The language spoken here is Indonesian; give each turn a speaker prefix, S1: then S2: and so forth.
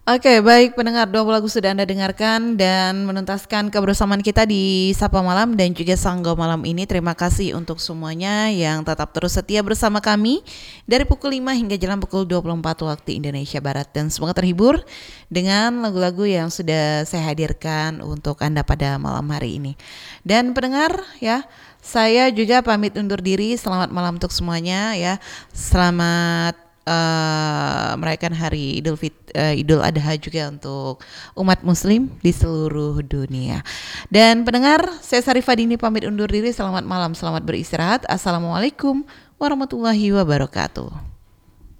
S1: Oke, baik pendengar, 2 lagu sudah Anda dengarkan dan menuntaskan kebersamaan kita di Sapa Malam dan juga Sangga Malam ini. Terima kasih untuk semuanya yang tetap terus setia bersama kami dari pukul 5 hingga jelang pukul 24 waktu Indonesia Barat. Dan semoga terhibur dengan lagu-lagu yang sudah saya hadirkan untuk Anda pada malam hari ini. Dan pendengar ya, saya juga pamit undur diri. Selamat malam untuk semuanya ya. Selamat merayakan hari Idul Adha juga untuk umat muslim di seluruh dunia. Dan pendengar, saya Sarifah Dini pamit undur diri. Selamat malam, selamat beristirahat. Assalamualaikum warahmatullahi wabarakatuh.